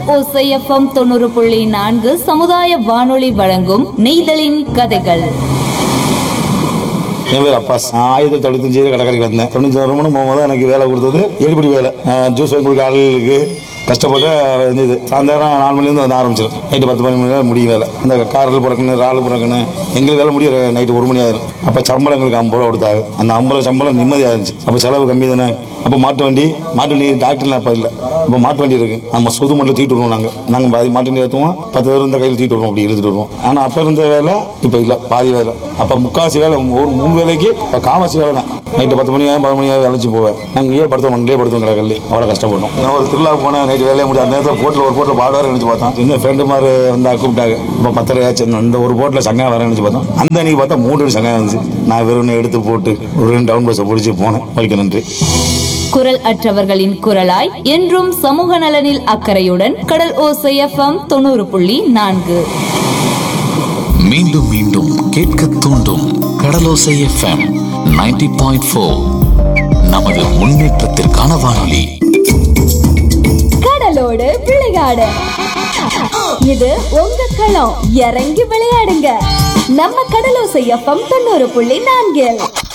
ஓசை எஃப்எம் 90.4 சமுதாய வானொலி வழங்கும் நெய்தலின் கதைகள். என் பேர் அப்பாஸ். 1995 கடற்கரைக்கு வந்தேன். 96 மணி போகும்போது எனக்கு வேலை கொடுத்தது எடுபடி வேலை. ஜூஸ் வாங்கி கொடுக்க ஆளுகளுக்கு கஷ்டப்பட்டு இருந்தது. சாயந்தரம் 4 மணிலேருந்து வந்து ஆரம்பிச்சிடும். நைட்டு 10 மணி நேரம் முடியும் வேலை. இந்த காரில் பிறக்கணும், ராலு பிறக்கணும், எங்களுக்கு வேலை முடிய நைட்டு 1 மணி ஆயிரும். அப்போ சம்பளம் எங்களுக்கு 50 ரூபா கொடுத்தாங்க. அந்த 50 சம்பளம் நிம்மதியாக இருந்துச்சு. அப்போ செலவு கம்மி தானே. அப்போ மாட்டு வண்டி டாக்டர்லாம் அப்போ இல்லை. இப்போ மாட்டு வண்டி இருக்கு. நம்ம சுது மட்டும் தூக்கிட்டு வருவோம். நாங்கள் பாதி மாட்டு வண்டி ஏற்றுவோம், 10 பேர் இந்த கையில் தூக்கிட்டு வருவோம், அப்படி எடுத்துட்டு வருவோம். ஆனால் அப்போ இருந்த வேலை இப்போ இல்லை, பாதி வேலை. அப்போ முக்கால்வாசி வேலை ஒரு 3 வேலைக்கு இப்போ காவாசி வேலை தான். நைட்டு 10 மணி 11 மணி அழைச்சி போவேன். நாங்கள் ஏன் படுத்தோம், ஒன்றே படுத்தோம் கடற்கல்ல. அவ்வளோ கஷ்டப்பட்டோம். நான் ஒரு திருவிழாவுக்கு போனேன். நைட்டு வேலையை முடியாது. அந்த நேரத்தில் ஒரு போட்டில் பாடுவார் நினைச்சு பார்த்தோம். இன்னும் ஃப்ரெண்டு மாதிரி வந்தா கூப்பிட்டாங்க. இப்போ 10 அந்த ஒரு போட்டில் சங்கம் வர நினைச்சு பார்த்தோம். அந்த அன்னைக்கு பார்த்தா 3 சங்கம் இருந்துச்சு. நான் வெறும் எடுத்து போட்டு ஒரு 2 டவுன் பஸ்ஸை பிடிச்சி போனேன். வைக்க நன்றி. குரல் அற்றவர்களின் குரலாய் என்றும் சமூக நலனில் அக்கறையுடன் கடல் ஓசை எஃப்எம் 90.4. மீண்டும் மீண்டும் கேட்க தூண்டும் கடலோசை எஃப்எம் 90.4. நமது முன்னேற்றத்திற்கான வானொலி. கடலோடு விளையாடு, இது உங்க களம். இறங்கி விளையாடுங்க. நம்ம கடலோசை எஃப்எம் 90.4.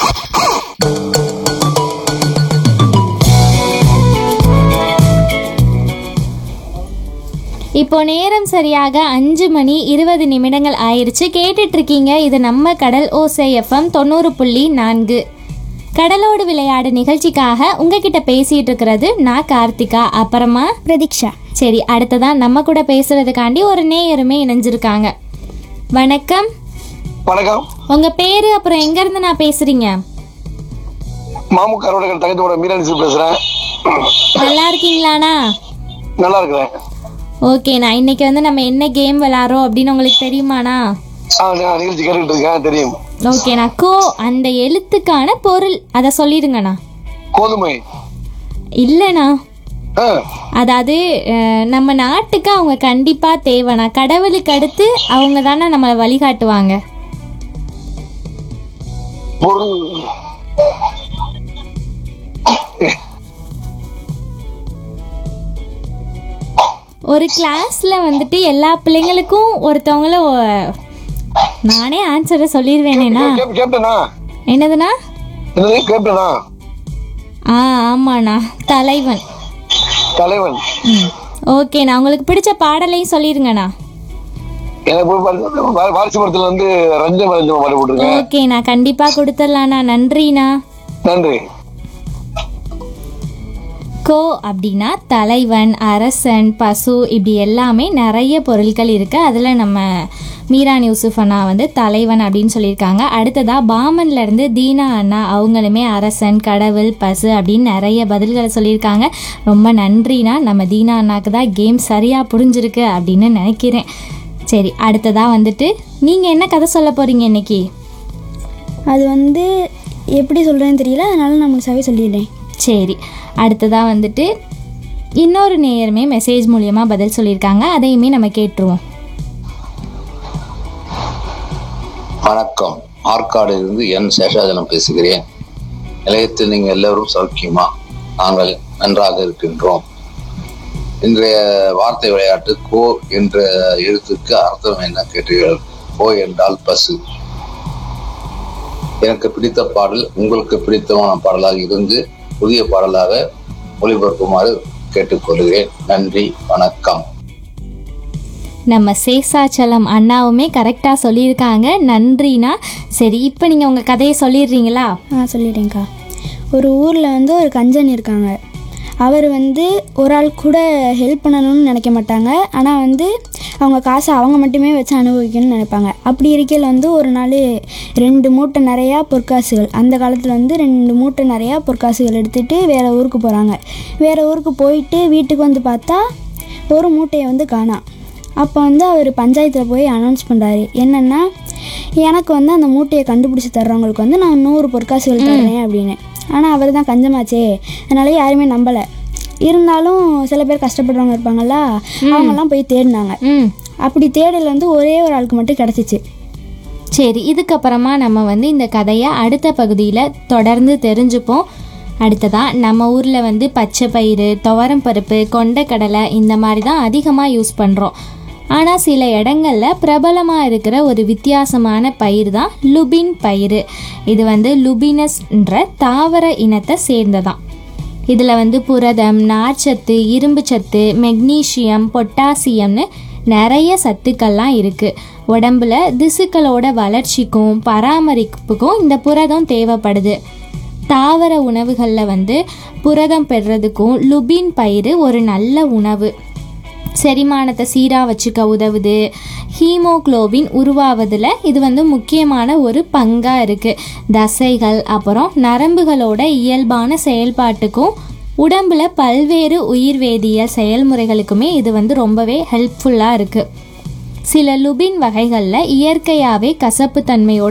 இப்போ நேரம் சரியாக 5:20 ஆயிருச்சு. கேட்டுட்டு இருக்கீங்க, இது நம்ம கடல் ஓசை எஃப்எம் 90.4. கடலோடு விளையாடு நிகழ்ச்சிக்காக உங்ககிட்ட பேசிட்டு இருக்கிறது நான் கார்த்திகா, அப்புறமா பிரதீக்ஷா. சரி, அடுத்ததான் நம்ம கூட பேசுறதுக்காண்டி ஒரு நேயருமே இணைஞ்சிருக்காங்க. வணக்கம். வணக்கம். உங்க பேரு, அப்புறம் எங்க இருந்து நான் பேசுறீங்க? மாமுக்காரோட தங்கத்தோட மீனாட்சி பேசுறேன். நல்லா இருக்கீங்களாண்ணா? நல்லா இருக்கிறேன். ஓகே, நான் இன்னைக்கு வந்து நம்ம என்ன கேம் விளையாடுறோம் அப்படின்னு உங்களுக்கு தெரியுமாண்ணா? நிகழ்ச்சி கேட்டுட்டு இருக்கேன், தெரியும். ஓகேண்ணா. அந்த எழுத்துக்கான பொருள் அதை சொல்லிடுங்கண்ணா. கோதுமை. இல்லைண்ணா, அதாவது நம்ம நாட்டுக்கு அவங்க கண்டிப்பா தேவைண்ணா. கடவுளுக்கு அடுத்து அவங்க தானே நம்மளை வழிகாட்டுவாங்க. பொருள். ஒரு கிளாஸ்ல வந்துட்டு எல்லா பிள்ளைங்களுக்கும் ஒருத்தவங்களும் நானே ஆன்சரை சொல்லிடுவேனேண்ணா. என்னதுண்ணா? ஆமாண்ணா, தலைவன். தலைவன். ஓகேண்ணா, உங்களுக்கு பிடிச்ச பாடலையும் சொல்லிருங்கண்ணா. ஓகேண்ணா, கண்டிப்பா கொடுத்துடலாண்ணா. நன்றிண்ணா. நன்றி. கோ அப்படின்னா தலைவன், அரசன், பசு, இப்படி எல்லாமே நிறைய பொருட்கள் இருக்கு. அதுல நம்ம மீரான் யூசுப் அண்ணா வந்து தலைவன் அப்படின்னு சொல்லியிருக்காங்க. அடுத்ததா பாமன்ல இருந்து தீனா அண்ணா, அவங்களுமே அரசன், கடவுள், பசு அப்படின்னு நிறைய பதில்களை சொல்லியிருக்காங்க. ரொம்ப நன்றிண்ணா. நம்ம தீனா அண்ணாக்கு தான் கேம் சரியா புரிஞ்சிருக்கு அப்படின்னு நினைக்கிறேன். சரி, அடுத்ததா வந்துட்டு நீங்க என்ன கதை சொல்ல போறீங்க இன்னைக்கு? அது வந்து எப்படி சொல்றேன்னு தெரியல, அதனால நான் முழுசாவே சொல்லிடுறேன். சரி, அடுத்ததாக வந்துட்டு இன்னொரு நேயருமே மெசேஜ் மூலியமாக பதில் சொல்லியிருக்காங்க. அதையுமே நம்ம கேட்டுருவோம். வணக்கம், ஆற்காடிலிருந்து என் சேஷாஜலம் பேசுகிறேன். நிலையத்தில் நீங்கள் எல்லோரும் சௌக்கியமா? நாங்கள் நன்றாக இருக்கின்றோம். இன்றைய வார்த்தை விளையாட்டு கோ என்ற எழுத்துக்கு அர்த்தம் என்ன கேட்டீர்கள். கோ என்றால் பசு. எனக்கு பிடித்த பாடல் உங்களுக்கு பிடித்தமான பாடலாக இருந்து புதிய பாடலாக ஒளிபரப்புமாறு கேட்டுக்கொள்கிறேன். நன்றி, வணக்கம். நம்ம சேஷாச்சலம் அண்ணாவுமே கரெக்டாக சொல்லியிருக்காங்க. நன்றிண்ணா. சரி, இப்போ நீங்கள் உங்கள் கதையை சொல்லிடுறீங்களா? சொல்லிடுறேங்க்கா. ஒரு ஊரில் வந்து ஒரு கஞ்சன் இருக்காங்க. அவர் வந்து ஒரு ஆள் கூட ஹெல்ப் பண்ணணும்னு நினைக்க மாட்டாங்க. ஆனால் வந்து அவங்க காசை அவங்க மட்டுமே வச்சு அனுபவிக்கணும்னு நினைப்பாங்க. அப்படி இருக்கையில் வந்து ஒரு நாள் 2 மூட்டை நிறையா பொற்காசுகள், அந்த காலத்தில் வந்து 2 மூட்டை நிறையா பொற்காசுகள் எடுத்துகிட்டு வேறு ஊருக்கு போகிறாங்க. வேறு ஊருக்கு போயிட்டு வீட்டுக்கு வந்து பார்த்தா ஒரு மூட்டையை வந்து காணோம். அப்போ வந்து அவர் பஞ்சாயத்தில் போய் அனௌன்ஸ் பண்ணுறாரு, என்னென்னா எனக்கு வந்து அந்த மூட்டையை கண்டுபிடிச்சி தர்றவங்களுக்கு வந்து நான் 100 பொற்காசுகள் தர்றேன் அப்படின்னு. ஆனால் அவர் தான் கஞ்சமாச்சே, அதனால யாருமே நம்பலை. இருந்தாலும் சில பேர் கஷ்டப்படுறவங்க இருப்பாங்கல்ல, அவங்கெல்லாம் போய் தேடினாங்க. அப்படி தேடல வந்து ஒரே ஒரு ஆளுக்கு மட்டும் கிடச்சிச்சு. சரி, இதுக்கப்புறமா நம்ம வந்து இந்த கதையை அடுத்த பகுதியில் தொடர்ந்து தெரிஞ்சுப்போம். அடுத்ததாக நம்ம ஊரில் வந்து பச்சை பயிறு, துவரம் பருப்பு, கொண்டைக்கடலை இந்த மாதிரி தான் அதிகமாக யூஸ் பண்ணுறோம். ஆனால் சில இடங்களில் பிரபலமாக இருக்கிற ஒரு வித்தியாசமான பயிர் தான் லுபின் பயிர். இது வந்து லுபினஸ்ன்ற தாவர இனத்தை சேர்ந்ததான். இதில் வந்து புரதம், நார்ச்சத்து, இரும்பு சத்து, மெக்னீஷியம், பொட்டாசியம்னு நிறைய சத்துக்கள்லாம் இருக்குது. உடம்புல திசுக்களோட வளர்ச்சிக்கும் பராமரிப்புக்கும் இந்த புரதம் தேவைப்படுது. தாவர உணவுகளில் வந்து புரதம் பெறுறதுக்கும் லுபின் பயிர் ஒரு நல்ல உணவு. செரிமானத்தை சீராக வச்சுக்க உதவுது. ஹீமோகுளோபின் உருவாவதில் இது வந்து முக்கியமான ஒரு பங்காக இருக்குது. தசைகள் அப்புறம் நரம்புகளோட இயல்பான செயல்பாட்டுக்கும் உடம்புல பல்வேறு உயிர்வேதியியல் செயல்முறைகளுக்குமே இது வந்து ரொம்பவே ஹெல்ப்ஃபுல்லாக இருக்குது. சில லுபின் வகைகளில் இயற்கையாகவே கசப்பு தன்மையோட